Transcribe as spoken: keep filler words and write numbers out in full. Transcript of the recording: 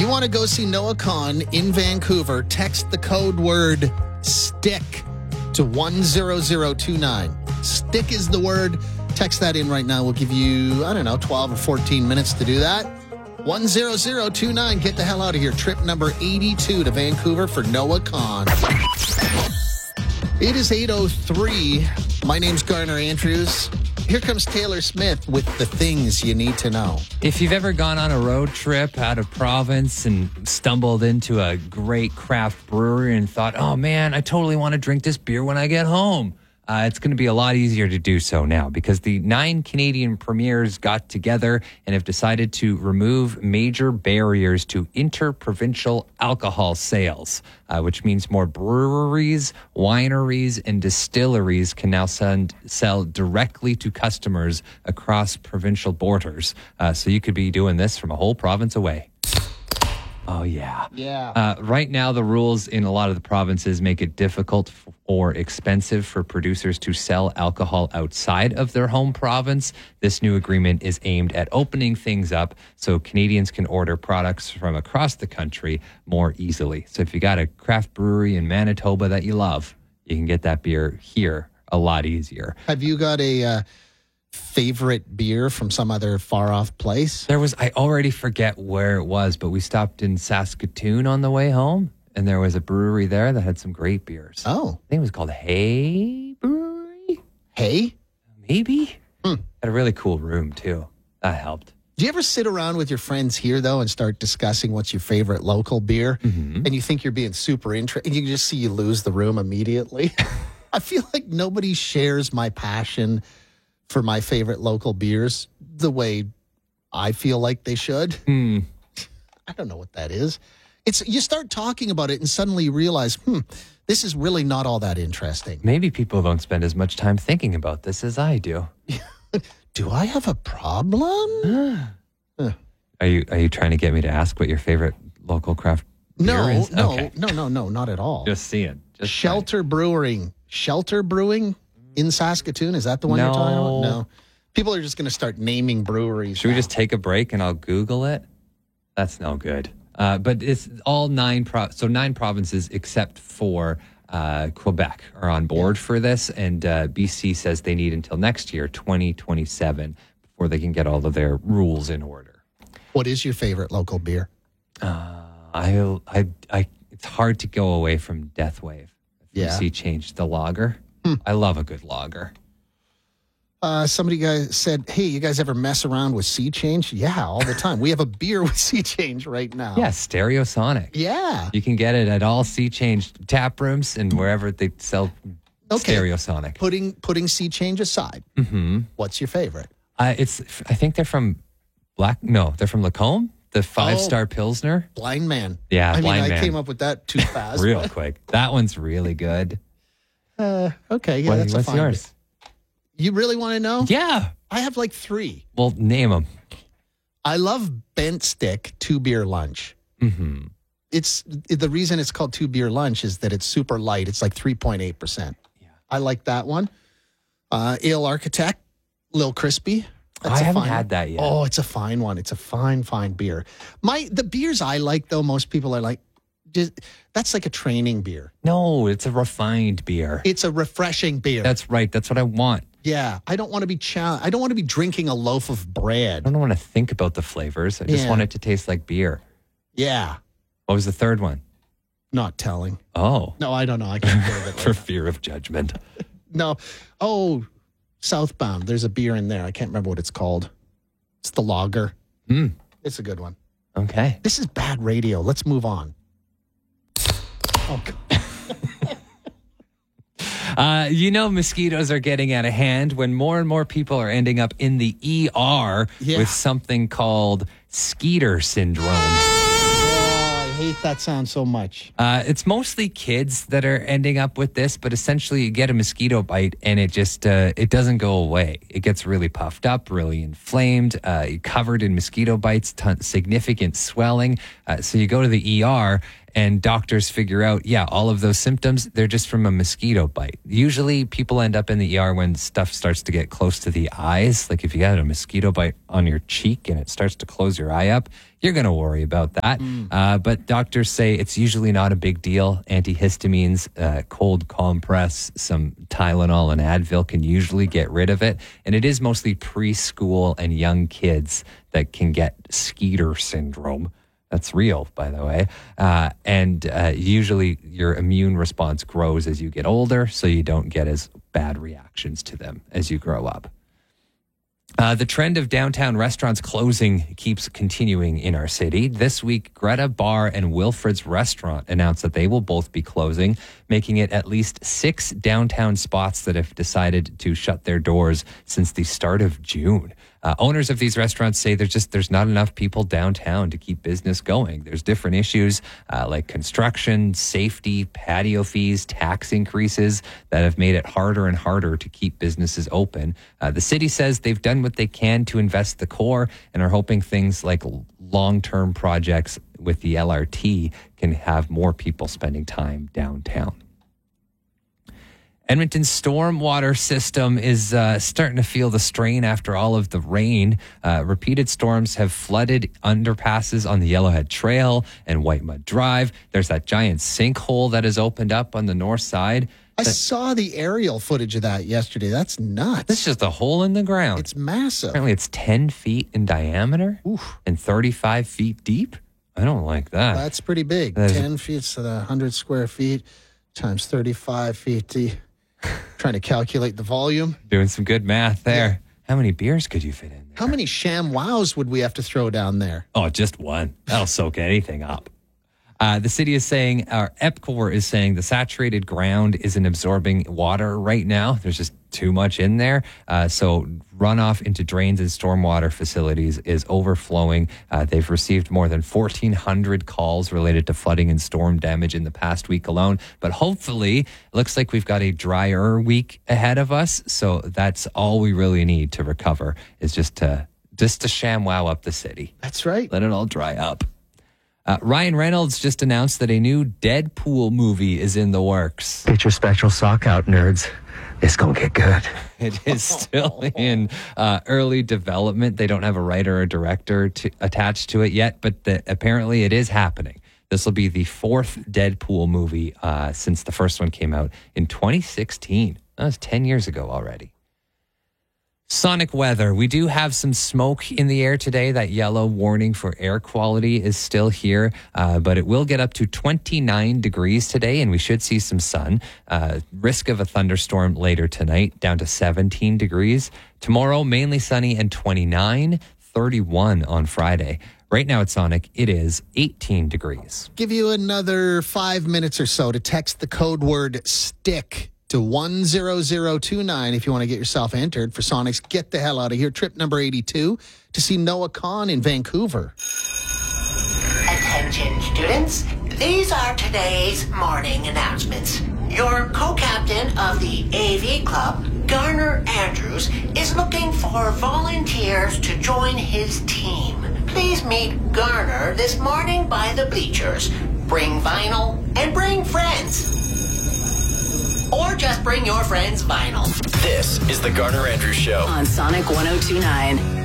you want to go see Noah Kahan in Vancouver, text the code word STICK to one zero zero two nine. STICK is the word. Text that in right now. We'll give you, I don't know, twelve or fourteen minutes to do that. one zero zero two nine. Get the hell out of here. Trip number eighty-two to Vancouver for Noah Kahan. It is eight oh three. My name's Garner Andrews. Here comes Taylor Smith with the things you need to know. If you've ever gone on a road trip out of province and stumbled into a great craft brewery and thought, oh man, I totally want to drink this beer when I get home. Uh, it's going to be a lot easier to do so now because the nine Canadian premiers got together and have decided to remove major barriers to interprovincial alcohol sales, uh, which means more breweries, wineries, and distilleries can now send, sell directly to customers across provincial borders. Uh, so you could be doing this from a whole province away. Oh, yeah. Yeah. Uh, right now, the rules in a lot of the provinces make it difficult or expensive for producers to sell alcohol outside of their home province. This new agreement is aimed at opening things up so Canadians can order products from across the country more easily. So if you got a craft brewery in Manitoba that you love, you can get that beer here a lot easier. Have you got a uh, favorite beer from some other far-off place? There was, I already forget where it was, but we stopped in Saskatoon on the way home, and there was a brewery there that had some great beers. Oh. I think it was called Hay Brewery? Hay? Maybe? Hmm. Had a really cool room, too. That helped. Do you ever sit around with your friends here, though, and start discussing what's your favorite local beer? Mm-hmm. And you think you're being super interested, and you can just see you lose the room immediately? I feel like nobody shares my passion for my favorite local beers the way I feel like they should. Mm. I don't know what that is. It's you start talking about it and suddenly you realize, hmm, this is really not all that interesting. Maybe people don't spend as much time thinking about this as I do. Do I have a problem? Are you are you trying to get me to ask what your favorite local craft beer No, is? no, Okay. no, no, no, not at all. Just seeing. Just Shelter Brewing. Shelter Brewing in Saskatoon? Is that the one No. you're talking about? No. People are just going to start naming breweries. Should we now. just take a break and I'll Google it? That's no good. Uh, but it's all nine, pro- so nine provinces except for uh, Quebec are on board for this. And uh, B C says they need until next year, twenty twenty-seven, before they can get all of their rules in order. What is your favorite local beer? Uh, I, I, I, it's hard to go away from Death Wave. Yeah. Sea Change, the lager. Hmm. I love a good lager. Uh, somebody guys said, hey, you guys ever mess around with Sea Change? Yeah, all the time. We have a beer with Sea Change right now. Yeah, Stereosonic. Yeah. You can get it at all Sea Change tap rooms and wherever they sell Okay. Stereosonic. Putting putting Sea Change aside, Mm-hmm. what's your favorite? Uh, it's. I think they're from Black. No, they're from Lacombe. The five star Pilsner. Blind Man. Yeah, I mean, Blind I Man. came up with that too fast. Real but, quick. That one's really good. Uh, okay, yeah, What- that's a what's fine yours? beer. You really want to know? Yeah. I have like three. Well, name them. I love Bent Stick Two Beer Lunch. Mm-hmm. It's the reason it's called Two Beer Lunch is that it's super light. It's like three point eight percent. Yeah. I like that one. Uh, Ale Architect, Lil Crispy. That's I a haven't fine had one. that yet. Oh, it's a fine one. It's a fine, fine beer. My the beers I like though, most people are like, just, that's like a training beer. No, it's a refined beer. It's a refreshing beer. That's right. That's what I want. yeah, I don't want to be chow- I don't want to be drinking a loaf of I bread. don't want to think about the flavors. I just Yeah. want it to taste like beer. Yeah, What was the third one? not telling. Oh, No, I don't know. I can't think of it. for fear of judgment. No. Oh, Southbound. There's a beer in there. I can't remember what it's called. It's the lager. Hmm. It's a good one. Okay. This is bad radio. Let's move on. Oh, God. Uh, you know, mosquitoes are getting out of hand when more and more people are ending up in the E R Yeah. with something called Skeeter syndrome. Oh, I hate that sound so much. Uh, it's mostly kids that are ending up with this, but essentially you get a mosquito bite and it just uh, it doesn't go away. It gets really puffed up, really inflamed, uh, covered in mosquito bites, ton- significant swelling. Uh, so you go to the E R and doctors figure out, yeah, all of those symptoms, they're just from a mosquito bite. Usually people end up in the E R when stuff starts to get close to the eyes. Like if you got a mosquito bite on your cheek and it starts to close your eye up, you're going to worry about that. Mm. Uh, but doctors say it's usually not a big deal. Antihistamines, uh, cold compress, some Tylenol and Advil can usually get rid of it. And it is mostly preschool and young kids that can get Skeeter syndrome. That's real, by the way. Uh, and uh, usually your immune response grows as you get older, so you don't get as bad reactions to them as you grow up. Uh, the trend of downtown restaurants closing keeps continuing in our city. This week, Greta Bar and Wilfred's Restaurant announced that they will both be closing, making it at least six downtown spots that have decided to shut their doors since the start of June. Uh, owners of these restaurants say there's just there's not enough people downtown to keep business going. There's different issues uh, like construction, safety, patio fees, tax increases that have made it harder and harder to keep businesses open. Uh, the city says they've done what they can to invest the core and are hoping things like long-term projects with the L R T can have more people spending time downtown. Edmonton's stormwater system is uh, starting to feel the strain after all of the rain. Uh, repeated storms have flooded underpasses on the Yellowhead Trail and White Mud Drive. There's that giant sinkhole that has opened up on the north side. I saw the aerial footage of that yesterday. That's nuts. It's just a hole in the ground. It's massive. Apparently it's ten feet in diameter Oof. and thirty-five feet deep. I don't like that. That's pretty big. That ten is... feet, so one hundred square feet times thirty-five feet deep. Trying to calculate the volume. Doing some good math there. Yeah. How many beers could you fit in there? How many sham wows would we have to throw down there? Oh, just one. That'll soak anything up. Uh, the city is saying, or EPCOR is saying, the saturated ground isn't absorbing water right now. There's just too much in there. Uh, so runoff into drains and stormwater facilities is overflowing. Uh, they've received more than fourteen hundred calls related to flooding and storm damage in the past week alone. But hopefully, it looks like we've got a drier week ahead of us. So that's all we really need to recover is just to, just to ShamWow up the city. That's right. Let it all dry up. Uh, Ryan Reynolds just announced that a new Deadpool movie is in the works. Get your special sock out, nerds. It's going to get good. It is still in uh, early development. They don't have a writer or director to, attached to it yet, but the, apparently it is happening. This will be the fourth Deadpool movie uh, since the first one came out in twenty sixteen. That was ten years ago already. Sonic weather. We do have some smoke in the air today. That yellow warning for air quality is still here, uh, but it will get up to twenty-nine degrees today, and we should see some sun. Uh, risk of a thunderstorm later tonight, down to seventeen degrees. Tomorrow, mainly sunny and twenty-nine, thirty-one on Friday. Right now at Sonic, it is eighteen degrees. Give you another five minutes or so to text the code word STICK to one zero zero two nine if you want to get yourself entered for Sonic's Get the Hell Out of Here trip number eighty-two to see Noah Kahan in Vancouver. Attention students, these are today's morning announcements. Your co-captain of the A V Club, Garner Andrews, is looking for volunteers to join his team. Please meet Garner this morning by the bleachers. Bring vinyl and bring friends. Or just bring your friends vinyl. This is the Garner Andrews Show on Sonic one oh two point nine.